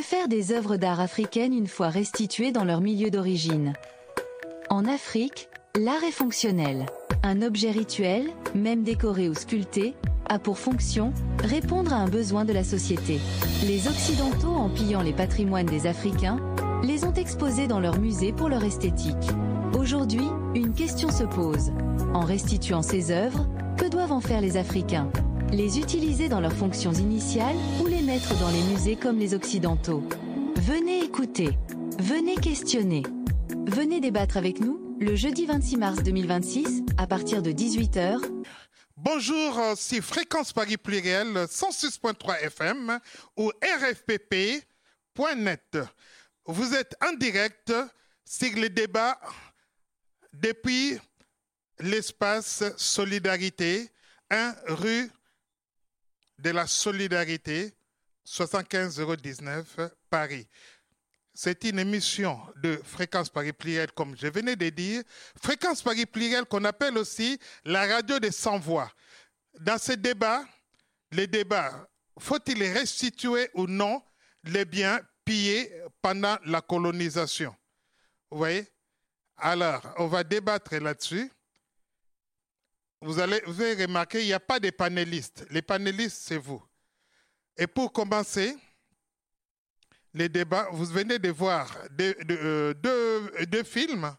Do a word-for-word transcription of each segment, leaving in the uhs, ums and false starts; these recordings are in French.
faire des œuvres d'art africaines une fois restituées dans leur milieu d'origine? En Afrique, l'art est fonctionnel. Un objet rituel, même décoré ou sculpté, a pour fonction répondre à un besoin de la société. Les Occidentaux, en pillant les patrimoines des Africains, les ont exposés dans leurs musées pour leur esthétique. Aujourd'hui, une question se pose. En restituant ces œuvres, que doivent en faire les Africains? Les utiliser dans leurs fonctions initiales ou les mettre dans les musées comme les Occidentaux? Venez écouter, venez questionner, venez débattre avec nous le jeudi vingt-six mars deux mille vingt-six à partir de dix-huit heures. Bonjour, c'est Fréquence Paris Pluriel cent six point trois F M ou R F P P point net. Vous êtes en direct sur le débat depuis l'espace Solidarité, un rue de la Solidarité, soixante-quinze zéro dix-neuf, Paris. C'est une émission de Fréquence Paris Pluriel, comme je venais de dire. Fréquence Paris Pluriel qu'on appelle aussi la radio des sans-voix. Dans ce débat, les débats, faut-il restituer ou non les biens pillés pendant la colonisation? Vous voyez? Alors, on va débattre là-dessus. Vous allez, vous allez remarquer, il n'y a pas de panélistes. Les panélistes, c'est vous. Et pour commencer les débats, vous venez de voir deux, deux, deux, deux films.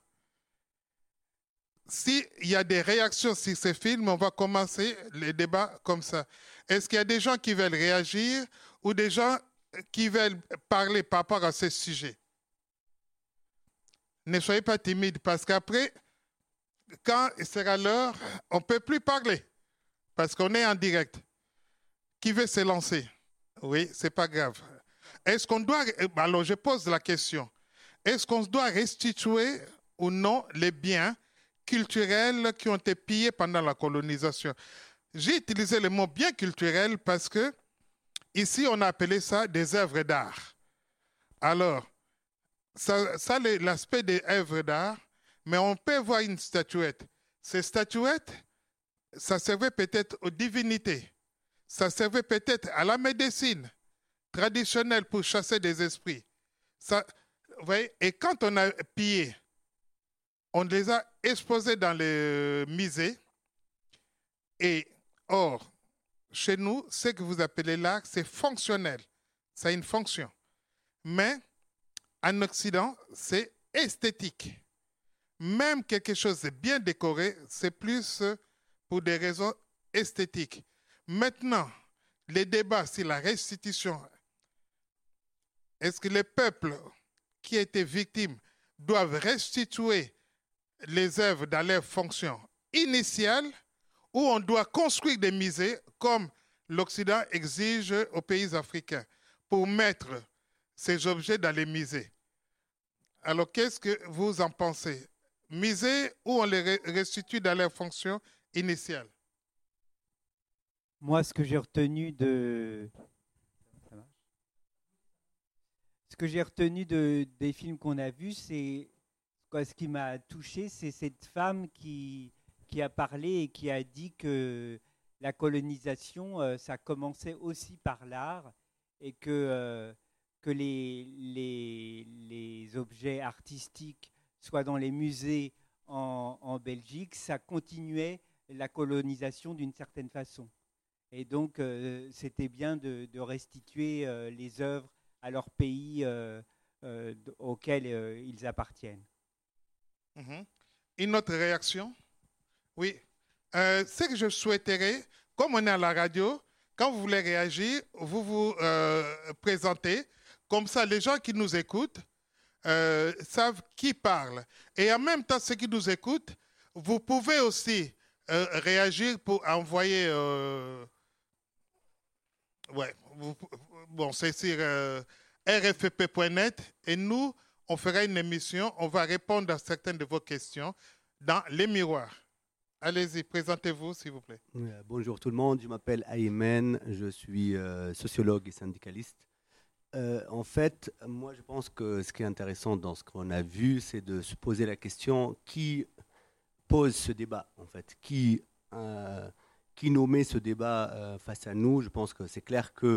S'il y a des réactions sur ces films, on va commencer les débats comme ça. Est-ce qu'il y a des gens qui veulent réagir ou des gens qui veulent parler par rapport à ce sujet? Ne soyez pas timides parce qu'après, quand il sera l'heure, on ne peut plus parler parce qu'on est en direct. Qui veut se lancer? Oui, ce n'est pas grave. Est-ce qu'on doit... Alors, je pose la question. Est-ce qu'on doit restituer ou non les biens culturels qui ont été pillés pendant la colonisation? J'ai utilisé le mot bien culturel parce que ici, on a appelé ça des œuvres d'art. Alors, ça, ça l'aspect des œuvres d'art, mais on peut voir une statuette. Ces statuettes, ça servait peut-être aux divinités. Ça servait peut-être à la médecine traditionnelle pour chasser des esprits. Ça, vous voyez, et quand on a pillé, on les a exposés dans les musées. Et or, chez nous, ce que vous appelez l'art, c'est fonctionnel. Ça a une fonction. Mais en Occident, c'est esthétique. Même quelque chose de bien décoré, c'est plus pour des raisons esthétiques. Maintenant, les débats sur la restitution, est-ce que les peuples qui étaient victimes doivent restituer les œuvres dans leur fonction initiale ou on doit construire des musées comme l'Occident exige aux pays africains pour mettre ces objets dans les musées? Alors, qu'est-ce que vous en pensez? Musée ou on les restitue dans leur fonction initiale? Moi, ce que j'ai retenu de... Ce que j'ai retenu de, des films qu'on a vus, c'est quoi, ce qui m'a touché, c'est cette femme qui, qui a parlé et qui a dit que la colonisation, euh, ça commençait aussi par l'art et que, euh, que les, les, les objets artistiques, soit dans les musées en, en Belgique, ça continuait la colonisation d'une certaine façon. Et donc, euh, c'était bien de, de restituer euh, les œuvres à leur pays euh, euh, auquel euh, ils appartiennent. Mmh. Une autre réaction? Oui. Euh, ce que je souhaiterais, comme on est à la radio, quand vous voulez réagir, vous vous euh, présentez. Comme ça, les gens qui nous écoutent euh, savent qui parle. Et en même temps, ceux qui nous écoutent, vous pouvez aussi euh, réagir pour envoyer... Euh, ouais, vous, bon, c'est sur euh, R F P point net et nous, on fera une émission, on va répondre à certaines de vos questions dans les miroirs. Allez-y, présentez-vous, s'il vous plaît. Euh, bonjour tout le monde, je m'appelle Aymen, je suis euh, sociologue et syndicaliste. Euh, en fait, moi, je pense que ce qui est intéressant dans ce qu'on a vu, c'est de se poser la question qui pose ce débat, en fait, qui, euh, qui nous met ce débat euh, face à nous. Je pense que c'est clair que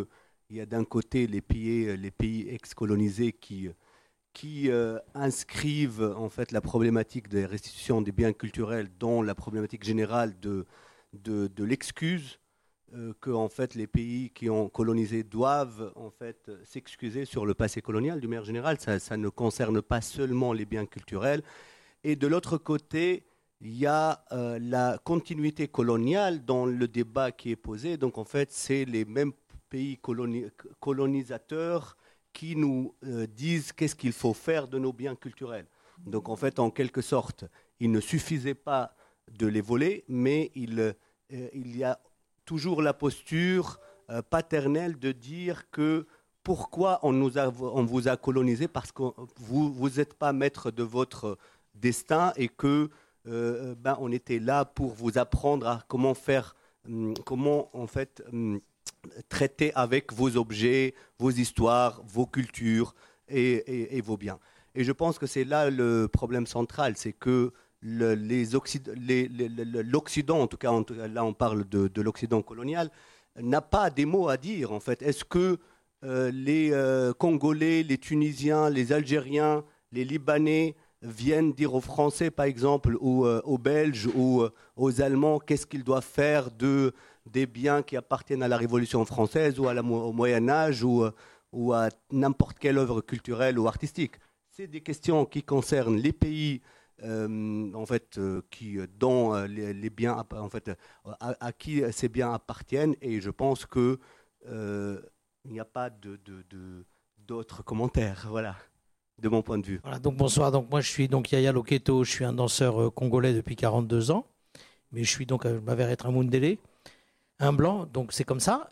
il y a d'un côté les pays, les pays ex-colonisés qui, qui euh, inscrivent en fait la problématique des restitutions des biens culturels dans la problématique générale de, de, de l'excuse, euh, que en fait les pays qui ont colonisé doivent en fait s'excuser sur le passé colonial. D'une manière générale, ça, ça ne concerne pas seulement les biens culturels. Et de l'autre côté, il y a euh, la continuité coloniale dans le débat qui est posé. Donc en fait, c'est les mêmes pays coloni- colonisateurs qui nous euh, disent qu'est-ce qu'il faut faire de nos biens culturels. Donc en fait, en quelque sorte, il ne suffisait pas de les voler, mais il, euh, il y a toujours la posture euh, paternelle de dire que pourquoi on, nous a, on vous a colonisé, parce que vous n'êtes pas maître de votre destin et que euh, ben, on était là pour vous apprendre à comment faire, hum, comment en fait hum, traiter avec vos objets, vos histoires, vos cultures et, et, et vos biens. Et je pense que c'est là le problème central, c'est que le, les Occid- les, les, l'Occident, en tout cas, en tout cas là on parle de, de l'Occident colonial, n'a pas des mots à dire en fait. Est-ce que euh, les euh, Congolais, les Tunisiens, les Algériens, les Libanais viennent dire aux Français, par exemple, ou euh, aux Belges ou euh, aux Allemands qu'est-ce qu'ils doivent faire de, des biens qui appartiennent à la Révolution française ou à la, au Moyen-Âge ou, euh, ou à n'importe quelle œuvre culturelle ou artistique. C'est des questions qui concernent les pays euh, en fait, euh, qui, dont euh, les, les biens, en fait, à, à qui ces biens appartiennent. Et je pense qu'il euh, n'y a pas de, de, de, d'autres commentaires. Voilà. De mon point de vue. Voilà, donc bonsoir, donc moi je suis donc Yaya Loketo, je suis un danseur euh, congolais depuis quarante-deux ans, mais je suis donc, euh, je m'avère être un Mundélé, un blanc, donc c'est comme ça.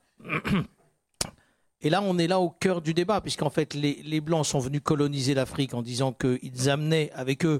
Et là on est là au cœur du débat, puisqu'en fait les, les blancs sont venus coloniser l'Afrique en disant qu'ils amenaient avec eux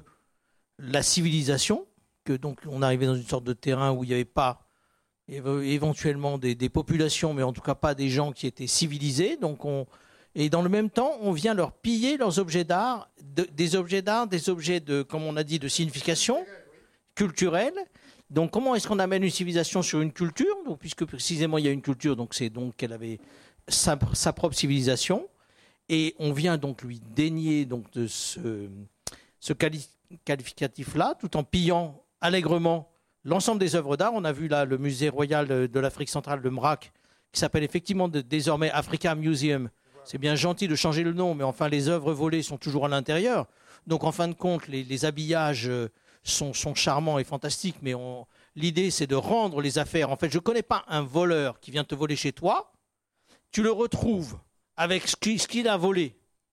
la civilisation, que donc on arrivait dans une sorte de terrain où il n'y avait pas éventuellement des, des populations, mais en tout cas pas des gens qui étaient civilisés, donc on... Et dans le même temps, on vient leur piller leurs objets d'art, de, des objets d'art, des objets de, comme on a dit, de signification culturelle. Donc, comment est-ce qu'on amène une civilisation sur une culture ? Donc, puisque précisément il y a une culture, donc c'est donc qu'elle avait sa, sa propre civilisation, et on vient donc lui dénier donc de ce, ce quali- qualificatif-là, tout en pillant allègrement l'ensemble des œuvres d'art. On a vu là le musée royal de l'Afrique centrale de Mrac, qui s'appelle effectivement de, désormais Africa Museum. C'est bien gentil de changer le nom, mais enfin, les œuvres volées sont toujours à l'intérieur. Donc, en fin de compte, les, les habillages sont, sont charmants et fantastiques, mais on, l'idée, c'est de rendre les affaires. En fait, je ne connais pas un voleur qui vient te voler chez toi. Tu le retrouves avec ce qu'il, ce qu'il a volé.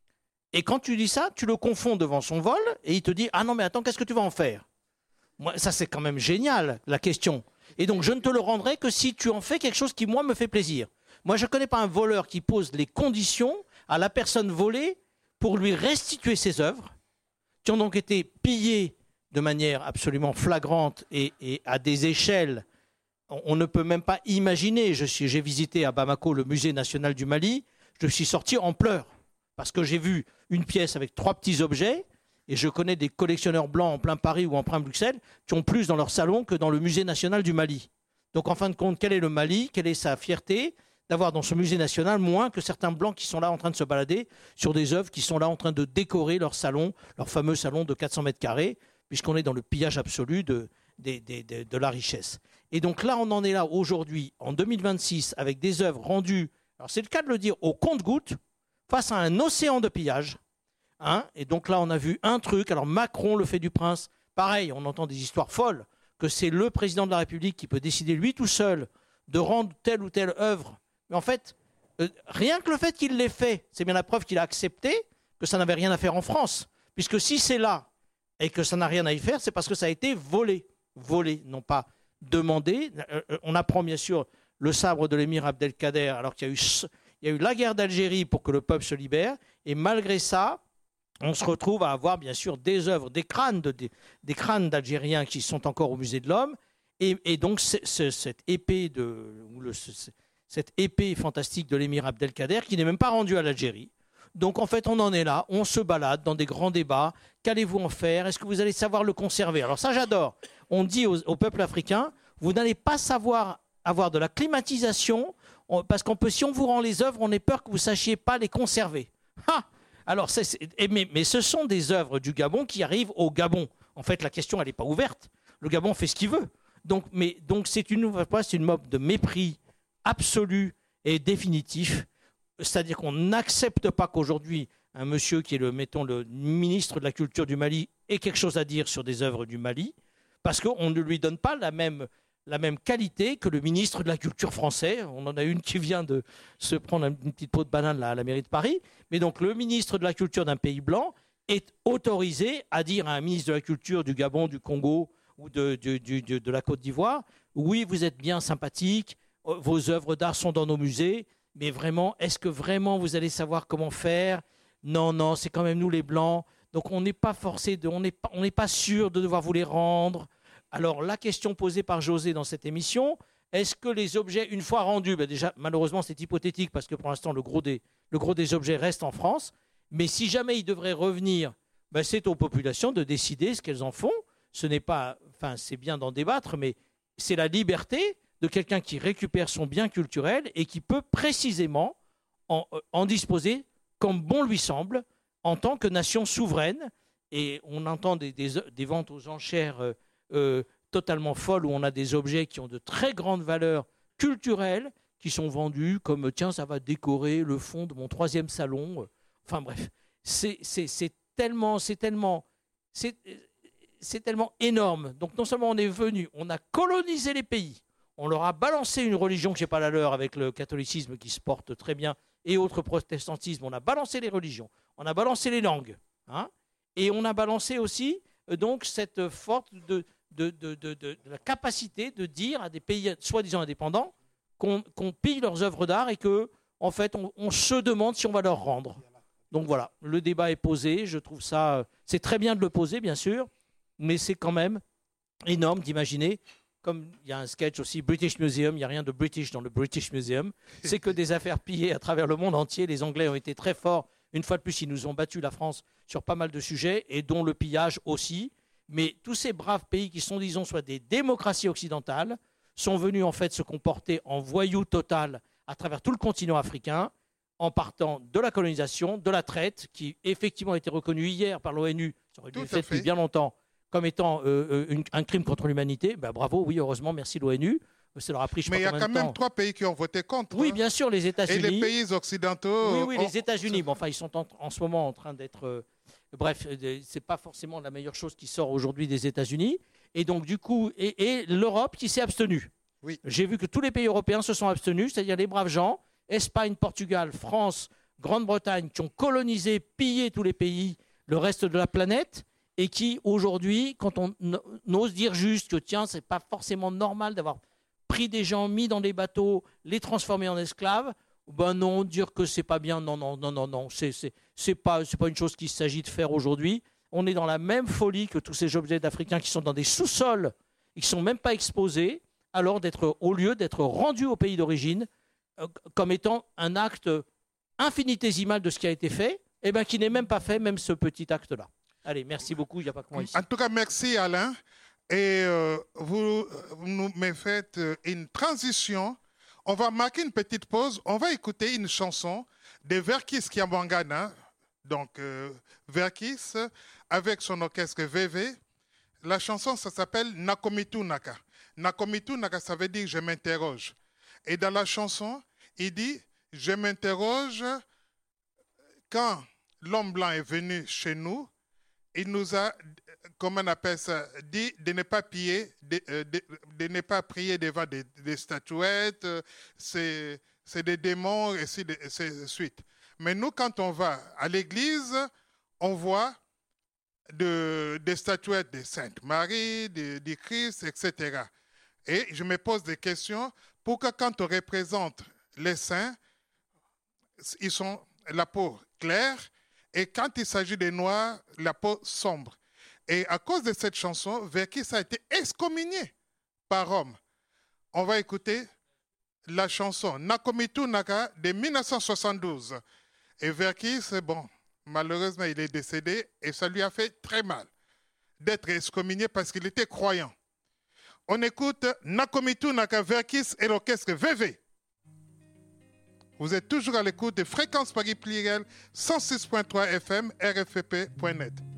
Et quand tu dis ça, tu le confonds devant son vol et il te dit « Ah non, mais attends, qu'est-ce que tu vas en faire ?» Moi, ça, c'est quand même génial, la question. Et donc, je ne te le rendrai que si tu en fais quelque chose qui, moi, me fait plaisir. Moi, je ne connais pas un voleur qui pose les conditions à la personne volée pour lui restituer ses œuvres, qui ont donc été pillées de manière absolument flagrante et, et à des échelles. On, on ne peut même pas imaginer. Je suis, j'ai visité à Bamako le musée national du Mali. Je suis sorti en pleurs parce que j'ai vu une pièce avec trois petits objets et je connais des collectionneurs blancs en plein Paris ou en plein Bruxelles qui ont plus dans leur salon que dans le musée national du Mali. Donc, en fin de compte, quel est le Mali ? Quelle est sa fierté ? D'avoir dans ce musée national moins que certains blancs qui sont là en train de se balader sur des œuvres qui sont là en train de décorer leur salon, leur fameux salon de quatre cents mètres carrés, puisqu'on est dans le pillage absolu de, de, de, de, de la richesse. Et donc là, on en est là aujourd'hui, en deux mille vingt-six, avec des œuvres rendues, alors c'est le cas de le dire, au compte-gouttes, face à un océan de pillage. Hein, et donc là, on a vu un truc, alors Macron, le fait du prince, pareil, on entend des histoires folles, que c'est le président de la République qui peut décider lui tout seul de rendre telle ou telle œuvre. Mais en fait, euh, rien que le fait qu'il l'ait fait, c'est bien la preuve qu'il a accepté que ça n'avait rien à faire en France. Puisque si c'est là et que ça n'a rien à y faire, c'est parce que ça a été volé. Volé, non pas demandé. Euh, on apprend bien sûr le sabre de l'émir Abdelkader, alors qu'il y a eu, il y a eu la guerre d'Algérie pour que le peuple se libère. Et malgré ça, on se retrouve à avoir bien sûr des œuvres, des crânes, de, des, des crânes d'Algériens qui sont encore au musée de l'Homme. Et, et donc c'est, c'est, cette épée de... Ou le, c'est, cette épée fantastique de l'émir Abdelkader qui n'est même pas rendue à l'Algérie. Donc en fait, on en est là, on se balade dans des grands débats. Qu'allez-vous en faire ? Est-ce que vous allez savoir le conserver ? Alors ça, j'adore. On dit aux, au peuple africain, vous n'allez pas savoir avoir de la climatisation, on, parce qu'on peut, si on vous rend les œuvres, on a peur que vous ne sachiez pas les conserver. Ha! Alors, c'est, c'est, mais, mais ce sont des œuvres du Gabon qui arrivent au Gabon. En fait, la question, elle n'est pas ouverte. Le Gabon fait ce qu'il veut. Donc, mais, donc c'est une, c'est une mode de mépris absolu et définitif. C'est-à-dire qu'on n'accepte pas qu'aujourd'hui, un monsieur qui est, le, mettons, le ministre de la Culture du Mali ait quelque chose à dire sur des œuvres du Mali, parce qu'on ne lui donne pas la même, la même qualité que le ministre de la Culture français. On en a une qui vient de se prendre une petite peau de banane là, à la mairie de Paris. Mais donc, le ministre de la Culture d'un pays blanc est autorisé à dire à un ministre de la Culture du Gabon, du Congo ou de, de, de, de, de la Côte d'Ivoire, oui, vous êtes bien sympathique, vos œuvres d'art sont dans nos musées, mais vraiment, est-ce que vraiment vous allez savoir comment faire? Non, non, c'est quand même nous les Blancs, donc on n'est pas forcé, de, on n'est pas, on n'est pas sûr de devoir vous les rendre. Alors la question posée par José dans cette émission, est-ce que les objets, une fois rendus, ben déjà malheureusement c'est hypothétique parce que pour l'instant le gros des, le gros des objets reste en France, mais si jamais ils devraient revenir, ben c'est aux populations de décider ce qu'elles en font. Ce n'est pas, enfin c'est bien d'en débattre, mais c'est la liberté de quelqu'un qui récupère son bien culturel et qui peut précisément en, en disposer comme bon lui semble, en tant que nation souveraine. Et on entend des, des, des ventes aux enchères euh, euh, totalement folles, où on a des objets qui ont de très grandes valeurs culturelles, qui sont vendus comme, tiens, ça va décorer le fond de mon troisième salon. Enfin bref, c'est, c'est, c'est tellement... C'est tellement c'est, c'est tellement énorme. Donc non seulement on est venu, on a colonisé les pays, on leur a balancé une religion qui n'est pas la leur avec le catholicisme qui se porte très bien et autres protestantismes, on a balancé les religions, on a balancé les langues, hein, et on a balancé aussi euh, donc cette forte de, de, de, de, de, de la capacité de dire à des pays soi-disant indépendants qu'on, qu'on pille leurs œuvres d'art et que en fait on, on se demande si on va leur rendre. Donc voilà, le débat est posé, je trouve ça, c'est très bien de le poser bien sûr, mais c'est quand même énorme d'imaginer, comme il y a un sketch aussi, British Museum, il n'y a rien de British dans le British Museum, c'est que des affaires pillées à travers le monde entier. Les Anglais ont été très forts, une fois de plus, ils nous ont battu la France sur pas mal de sujets, et dont le pillage aussi. Mais tous ces braves pays qui sont, disons, soit des démocraties occidentales, sont venus en fait se comporter en voyous total à travers tout le continent africain, en partant de la colonisation, de la traite, qui effectivement a été reconnue hier par l'ONU, ça aurait dû être fait depuis bien longtemps, comme étant euh, une, un crime contre l'humanité. Ben, bravo, oui, heureusement, merci l'ONU. Ça leur a pris, je Mais il y a quand même temps. trois pays qui ont voté contre. Oui, bien sûr, les États-Unis. Et les pays occidentaux. Oui, oui, ont... les États-Unis. Bon, enfin, ils sont en, en ce moment en train d'être. Euh, bref, c'est pas forcément la meilleure chose qui sort aujourd'hui des États-Unis. Et donc, du coup, et, et l'Europe qui s'est abstenue. Oui. J'ai vu que tous les pays européens se sont abstenus, c'est-à-dire les braves gens, Espagne, Portugal, France, Grande-Bretagne, qui ont colonisé, pillé tous les pays, le reste de la planète. Et qui, aujourd'hui, quand on ose dire juste que, tiens, c'est pas forcément normal d'avoir pris des gens, mis dans des bateaux, les transformer en esclaves, ben non, dire que c'est pas bien, non, non, non, non, non, c'est, c'est, c'est pas, c'est pas une chose qu'il s'agit de faire aujourd'hui. On est dans la même folie que tous ces objets d'Africains qui sont dans des sous-sols, et qui sont même pas exposés, alors d'être, au lieu d'être rendus au pays d'origine, euh, comme étant un acte infinitésimal de ce qui a été fait, et ben qui n'est même pas fait, même ce petit acte-là. Allez, merci beaucoup, il n'y a pas que moi ici. En tout cas, merci Alain. Et euh, vous, vous me faites une transition. On va marquer une petite pause. On va écouter une chanson de Verkis Kiambangana, donc euh, Verkis, avec son orchestre V V. La chanson, ça s'appelle Nakomitu Naka. Nakomitu Naka, ça veut dire « je m'interroge ». Et dans la chanson, il dit « je m'interroge quand l'homme blanc est venu chez nous, il nous a, comment on appelle ça, dit de ne pas piller, de, de, de ne pas prier devant des, des statuettes, c'est, c'est des démons, et ainsi de, de suite. Mais nous, quand on va à l'église, on voit de, des statuettes de Sainte Marie, de, de Christ, et cetera. Et je me pose des questions, pourquoi quand on représente les saints, ils sont la peau claire, et quand il s'agit des Noirs, la peau sombre. Et à cause de cette chanson, Verkis a été excommunié par Rome. On va écouter la chanson Nakomitu Naka de mille neuf cent soixante-douze. Et Verkis, bon, malheureusement, il est décédé et ça lui a fait très mal d'être excommunié parce qu'il était croyant. On écoute Nakomitu Naka, Verkis et l'orchestre V V. Vous êtes toujours à l'écoute de Fréquence Paris Pluriel, cent six point trois F M, R F P point net.